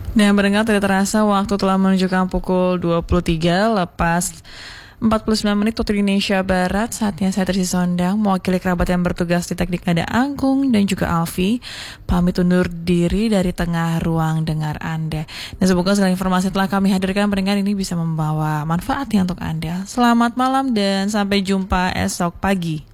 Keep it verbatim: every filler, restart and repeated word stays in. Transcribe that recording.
Dan mendengar tidak terasa waktu telah menunjukkan pukul dua puluh tiga lepas empat puluh sembilan menit waktu Indonesia Barat. Saatnya saya Trisi Sondang mewakili kerabat yang bertugas di teknik ada Anggung dan juga Alfi pamit undur diri dari tengah ruang dengar Anda. Dan semoga segala informasi telah kami hadirkan pendengar ini bisa membawa manfaat untuk Anda. Selamat malam dan sampai jumpa esok pagi.